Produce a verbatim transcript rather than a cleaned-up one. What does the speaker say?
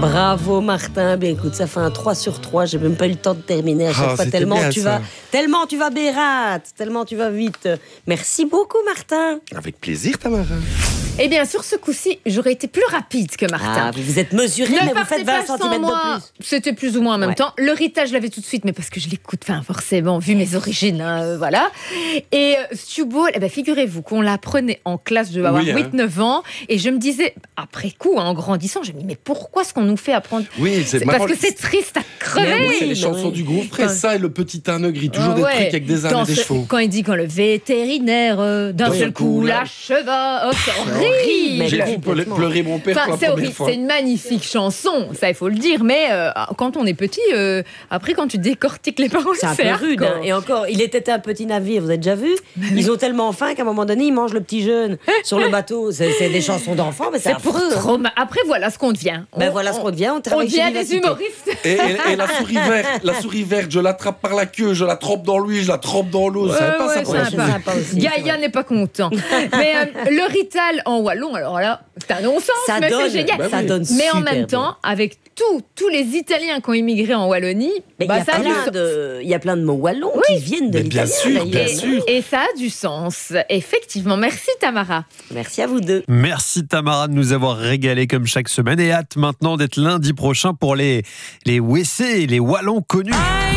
Bravo Martin, ben écoute, ça fait un trois sur trois, j'ai même pas eu le temps de terminer à chaque Ah, fois, c'était tellement bien, tu ça. vas, tellement tu vas bérate, tellement tu vas vite. Merci beaucoup Martin. Avec plaisir, Tamara. Eh bien, sur ce coup-ci, j'aurais été plus rapide que Martin. Ah, vous vous êtes mesuré, Ne mais vous partez faites pas vingt sans centimètres moi. de plus. C'était plus ou moins en même Ouais. temps. Le Rita, je l'avais tout de suite, mais parce que je l'écoute, enfin, forcément, vu mes origines, hein, euh, voilà. Et euh, Stew Ball, eh ben, figurez-vous qu'on l'apprenait en classe, je devais avoir Oui, hein. huit neuf ans, et je me disais, après coup, hein, en grandissant, je me dis, mais pourquoi est-ce qu'on nous fait apprendre Oui, C'est c'est parce marrant. que c'est triste à crever. Mais oui, C'est les mais chansons oui. du groupe Frais, Quand- ça et le petit Tanegri, toujours des Ah ouais. trucs avec des ânes Quand et des ce- chevaux. Quand il dit quand le vétérinaire, euh, d'un Oui, seul un coup, coup, là. l'acheva, oh, c'est horrible, mais J'ai horrible. vu pleurer, complètement. pleurer mon père Enfin, pour la c'est première horrible, fois. c'est une magnifique chanson, ça il faut le dire, mais euh, quand on est petit, euh, après quand tu décortiques les paroles, C'est un c'est peu rude. hardcore. hein. Et encore, il était un petit navire, vous avez déjà vu? Ils ont tellement faim qu'à un moment donné, ils mangent le petit jeune sur le bateau. C'est c'est des chansons d'enfants, mais c'est C'est pour affreux. hein. trauma- Après, voilà ce qu'on devient. Ben On- voilà ce qu'on devient, on On travaille chez devient des Vivacité. humoristes. Et, et- et la souris verte, la souris verte, je l'attrape par la queue, je la trempe dans l'huile, je la trempe dans l'eau. Ouais, C'est pas ouais, ça pour la sympa. souris. sympa aussi, c'est Gaïa vrai. n'est pas content. Mais euh, le Rital en wallon, alors là, c'est un non-sens, Ça mais donne, c'est génial. Bah ça oui. donne Mais en super même bien. temps, avec tous tous les Italiens qui ont immigré en Wallonie, Mais bah, il y a ça a du plein sens. de, il y a plein de mots wallons qui viennent de Mais bien l'italien. sûr, d'ailleurs. bien sûr. Et ça a du sens, effectivement. Merci Tamara. Merci à vous deux. Merci Tamara de nous avoir régalé comme chaque semaine et hâte maintenant d'être lundi prochain pour les, les W C, les Wallons connus.